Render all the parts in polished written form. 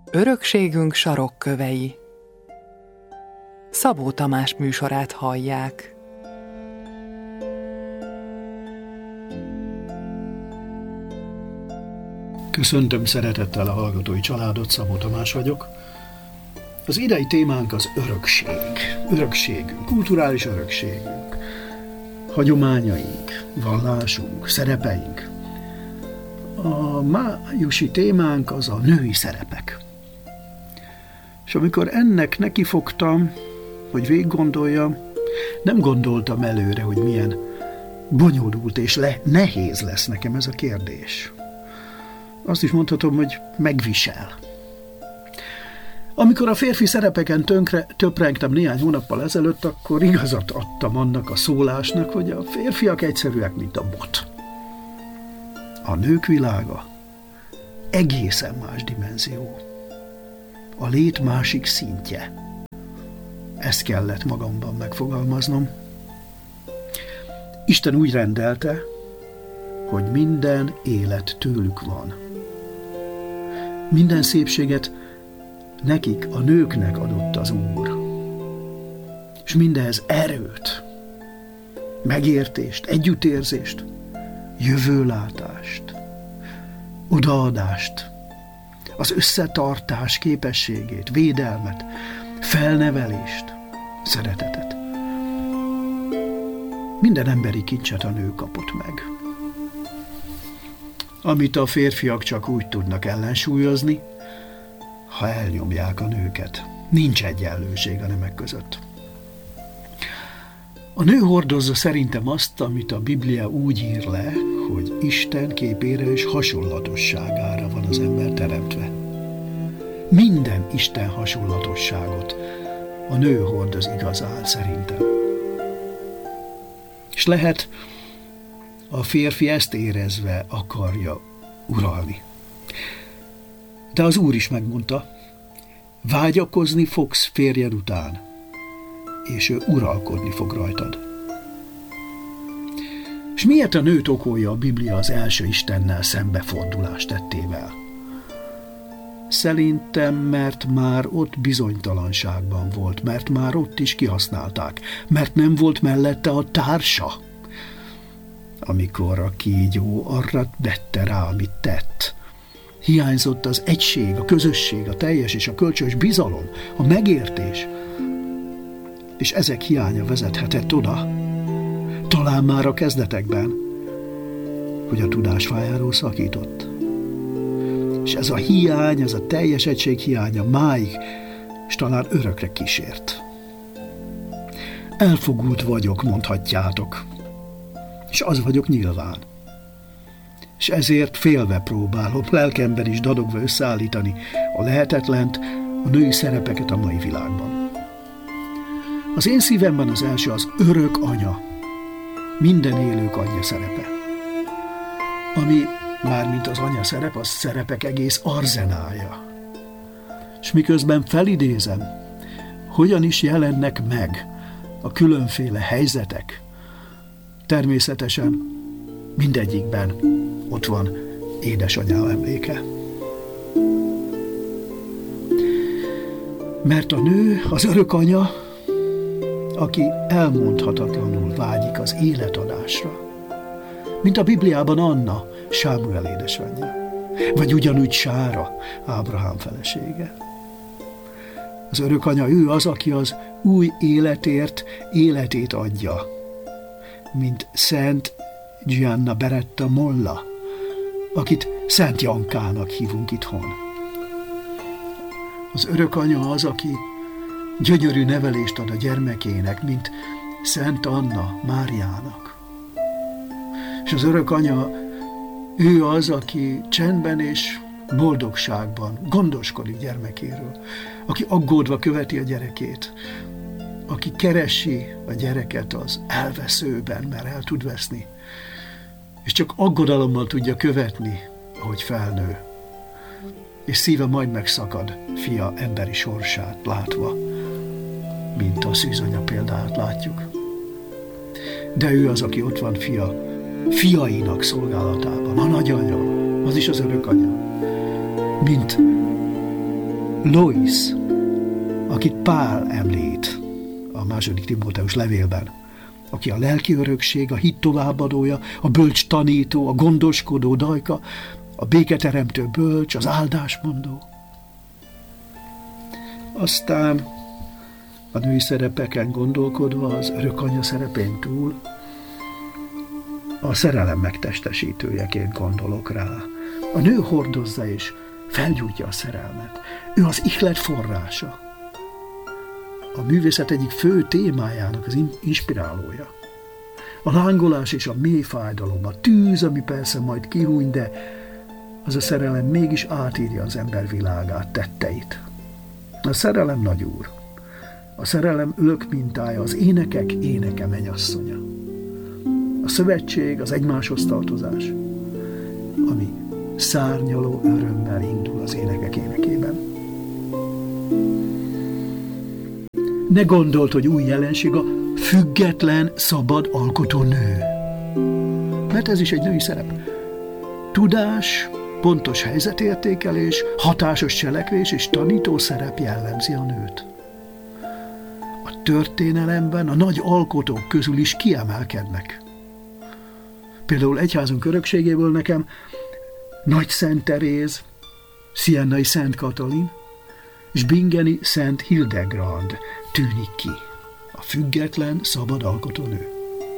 Örökségünk sarokkövei. Szabó Tamás műsorát hallják. Köszöntöm szeretettel a hallgatói családot, Szabó Tamás vagyok. Az idei témánk az örökség. Örökségünk, kulturális örökségünk, hagyományaink, vallásunk, szerepeink. A májusi témánk az a női szerepek. És amikor ennek nekifogtam, hogy végiggondoljam, nem gondoltam előre, hogy milyen bonyolult és nehéz lesz nekem ez a kérdés. Azt is mondhatom, hogy megvisel. Amikor a férfi szerepeken töprengtem néhány hónappal ezelőtt, akkor igazat adtam annak a szólásnak, hogy a férfiak egyszerűek, mint a bot. A nők világa egészen más dimenzió. A lét másik szintje. Ezt kellett magamban megfogalmaznom. Isten úgy rendelte, hogy minden élet tőlük van. Minden szépséget nekik, a nőknek adott az Úr. És mindehhez erőt, megértést, együttérzést, jövőlátást, odaadást, az összetartás képességét, védelmet, felnevelést, szeretetet. Minden emberi kincset a nő kapott meg. Amit a férfiak csak úgy tudnak ellensúlyozni, ha elnyomják a nőket. Nincs egyenlőség a nemek között. A nő hordozza szerintem azt, amit a Biblia úgy ír le, hogy Isten képére és hasonlatosságára van az ember teremtve. Minden Isten hasonlatosságot a nő hordoz igazán szerintem. És lehet, a férfi ezt érezve akarja uralni. De az Úr is megmondta, vágyakozni fogsz férjed után, és ő uralkodni fog rajtad. És miért a nőt okolja a Biblia az első Istennel szembefordulást tettével? Szerintem, mert már ott bizonytalanságban volt, mert már ott is kihasználták, mert nem volt mellette a társa, amikor a kígyó arra vette rá, amit tett. Hiányzott az egység, a közösség, a teljes és a kölcsönös bizalom, a megértés, és ezek hiánya vezethetett oda, talán már a kezdetekben, hogy a tudás fájáról szakított. És ez a hiány, ez a teljes egység hiánya máig, és talán örökre kísért. Elfogult vagyok, mondhatjátok, és az vagyok nyilván. És ezért félve próbálom, lelkemben is dadogva összeállítani a lehetetlent, a női szerepeket a mai világban. Az én szívemben az első az örök anya, minden élők anyja szerepe. Ami mármint az anya szerep, az szerepek egész arzenálja. És miközben felidézem, hogyan is jelennek meg a különféle helyzetek, természetesen mindegyikben ott van édesanyám emléke. Mert a nő, az örök anya, aki elmondhatatlanul vágyik az életadásra. Mint a Bibliában Anna, Sámuel édesanyja. Vagy ugyanúgy Sára, Ábrahám felesége. Az örök anya, ő az, aki az új életért életét adja. Mint Szent Gianna Beretta Molla, akit Szent Jankának hívunk itthon. Az örök anya az, aki gyönyörű nevelést ad a gyermekének, mint Szent Anna Máriának. És az örök anya, ő az, aki csendben és boldogságban gondoskodik gyermekéről, aki aggódva követi a gyerekét, aki keresi a gyereket az elveszőben, mert el tud veszni, és csak aggodalommal tudja követni, ahogy felnő, és szíve majd megszakad fia emberi sorsát látva, mint a szűzanya példáját látjuk. De ő az, aki ott van fiainak szolgálatában, a nagyanya, az is az örök anya, mint Lois, akit Pál említ a második Timóteus levélben, aki a lelki örökség, a hit továbbadója, a bölcs tanító, a gondoskodó dajka, a béketeremtő bölcs, az áldásmondó. Aztán a női szerepeken gondolkodva az örökanya szerepén túl a szerelem megtestesítőjeként gondolok rá. A nő hordozza és felgyújtja a szerelmet. Ő az ihlet forrása. A művészet egyik fő témájának az inspirálója. A lángolás és a mély fájdalom, a tűz, ami persze majd kihúny, de az a szerelem mégis átírja az ember világát, tetteit. A szerelem nagyúr. A szerelem ülök mintája, az énekek éneke mennyasszonya. A szövetség, az egymáshoz tartozás, ami szárnyaló örömmel indul az énekek énekében. Ne gondold, hogy új jelenség a független, szabad alkotó nő. Mert ez is egy női szerep. Tudás, pontos helyzetértékelés, hatásos cselekvés és tanító szerep jellemzi a nőt. A történelemben a nagy alkotók közül is kiemelkednek. Például egyházunk örökségéből nekem Nagy Szent Teréz, Siennai Szent Katalin és Bingeni Szent Hildegrand tűnik ki, a független, szabad alkotónő.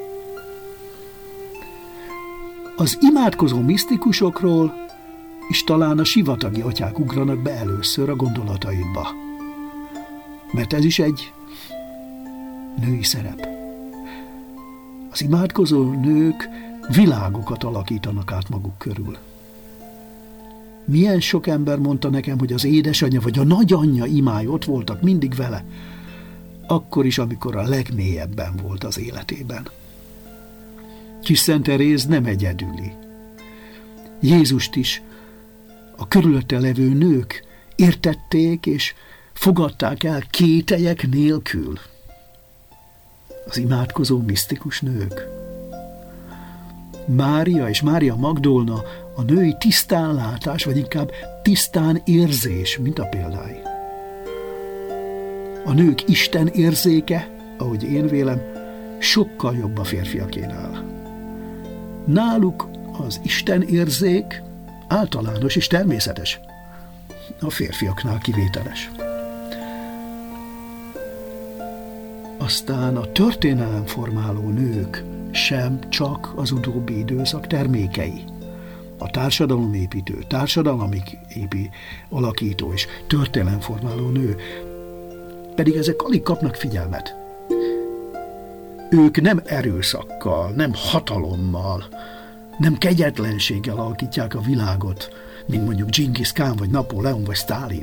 Az imádkozó misztikusokról is talán a sivatagi atyák ugranak be először a gondolataidba, mert ez is egy női szerep. Az imádkozó nők világokat alakítanak át maguk körül. Milyen sok ember mondta nekem, hogy az édesanyja vagy a nagyanyja imái ott voltak mindig vele, akkor is, amikor a legmélyebben volt az életében. Kis Szent Teréz nem egyedüli. Jézust is a körülötte levő nők értették és fogadták el kételyek nélkül. Az imádkozó misztikus nők. Mária és Mária Magdolna a női tisztánlátás, vagy inkább tisztán érzés, mint a példái. A nők Isten érzéke, ahogy én vélem, sokkal jobb a férfiakénál. Náluk az Isten érzék általános és természetes, a férfiaknál kivételes. Aztán a történelemformáló nők sem csak az utóbbi időszak termékei. A társadalomépítő, alakító és történelemformáló nő pedig ezek alig kapnak figyelmet. Ők nem erőszakkal, nem hatalommal, nem kegyetlenséggel alakítják a világot, mint mondjuk Dzsingisz Kán, vagy Napóleon, vagy Sztálin.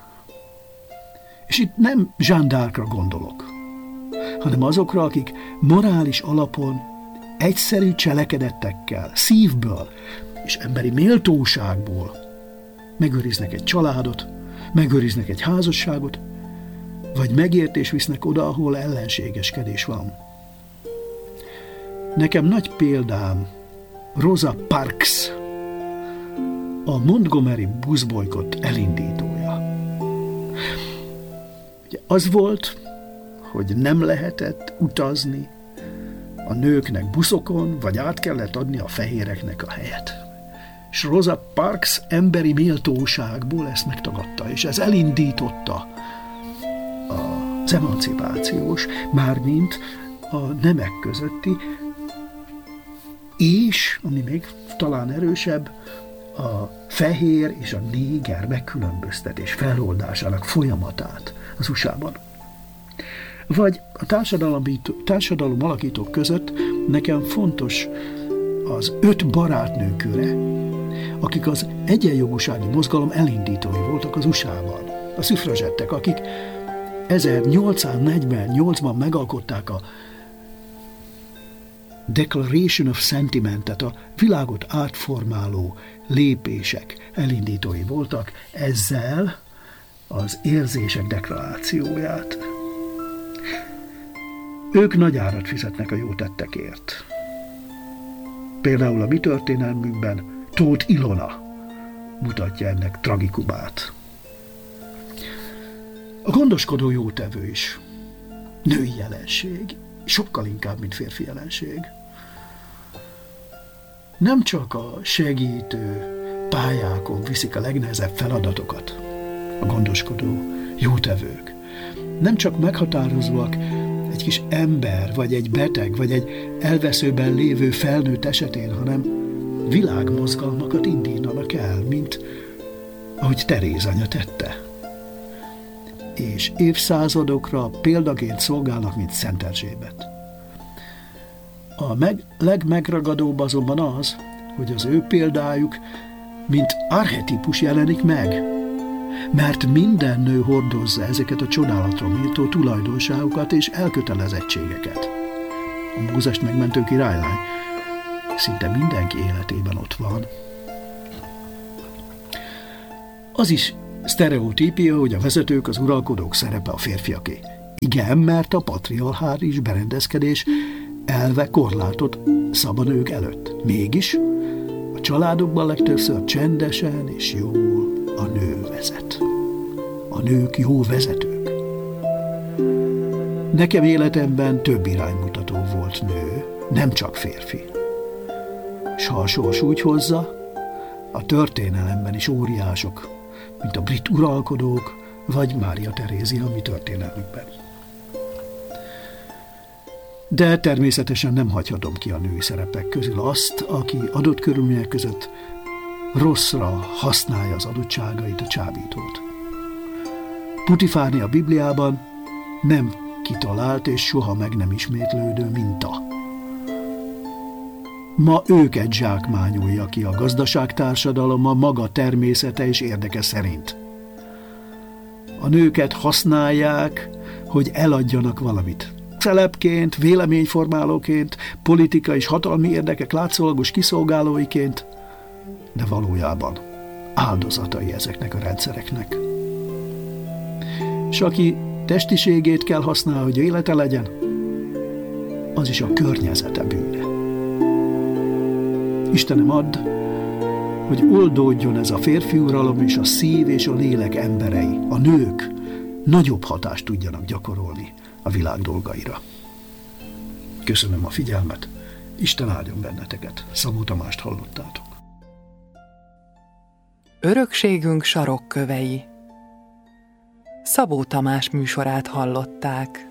És itt nem Jeanne d'Arcra gondolok, hanem azokra, akik morális alapon egyszerű cselekedettekkel, szívből és emberi méltóságból megőriznek egy családot, megőriznek egy házasságot, vagy megértés visznek oda, ahol ellenségeskedés van. Nekem nagy példám Rosa Parks, a Montgomery buszbolykott elindítója. Ugye az volt, hogy nem lehetett utazni a nőknek buszokon, vagy át kellett adni a fehéreknek a helyet. És Rosa Parks emberi méltóságból ezt megtagadta, és ez elindította az emancipációs, mármint a nemek közötti, és, ami még talán erősebb, a fehér és a néger megkülönböztetés feloldásának folyamatát az USA-ban. Vagy a társadalom alakítók között nekem fontos az 5 barátnő köre, akik az egyenjogúsági mozgalom elindítói voltak az USA-ban. A szüfrazsettek, akik 1848-ban megalkották a Declaration of Sentiment-et, a világot átformáló lépések elindítói voltak, ezzel az érzések deklarációját. Ők nagy árat fizetnek a jó tettekért. Például a mi történelmünkben Tóth Ilona mutatja ennek tragikumát. A gondoskodó jótevő is női jelenség, sokkal inkább, mint férfi jelenség. Nem csak a segítő pályákon viszik a legnehezebb feladatokat a gondoskodó jótevők. Nem csak meghatározóak egy kis ember, vagy egy beteg, vagy egy elveszőben lévő felnőtt esetén, hanem világmozgalmakat indítanak el, mint ahogy Teréz anya tette. És évszázadokra példaként szolgálnak, mint Szent Erzsébet. A legmegragadóbb azonban az, hogy az ő példájuk mint archetípus jelenik meg, mert minden nő hordozza ezeket a csodálatra méltó tulajdonságokat és elkötelezettségeket. A Mózest megmentő királylány szinte mindenki életében ott van. Az is sztereotípia, hogy a vezetők, az uralkodók szerepe a férfiaké. Igen, mert a patriarchális berendezkedés elve korlátot szab a nők előtt. Mégis a családokban legtöbbször csendesen és jól a nő vezet. A nők jó vezetők. Nekem életemben több iránymutató volt nő, nem csak férfi. S ha a sors úgy hozza, a történelemben is óriások, mint a brit uralkodók, vagy Mária Terézia a mi történelmünkben. De természetesen nem hagyhatom ki a női szerepek közül azt, aki adott körülmények között rosszra használja az adottságait, a csábítót. Putifárni a Bibliában nem kitalált és soha meg nem ismétlődő minta. Ma őket zsákmányolja ki a gazdaságtársadalom a maga természete és érdeke szerint. A nőket használják, hogy eladjanak valamit. Szelepként, véleményformálóként, politikai és hatalmi érdekek látszólagos kiszolgálóiként, de valójában áldozatai ezeknek a rendszereknek. És aki testiségét kell használni, hogy élete legyen, az is a környezete bűne. Istenem, add, hogy oldódjon ez a férfi uralom, és a szív és a lélek emberei, a nők nagyobb hatást tudjanak gyakorolni a világ dolgaira. Köszönöm a figyelmet, Isten áldjon benneteket. Szabó Tamást hallottátok. Örökségünk sarokkövei. Szabó Tamás műsorát hallották.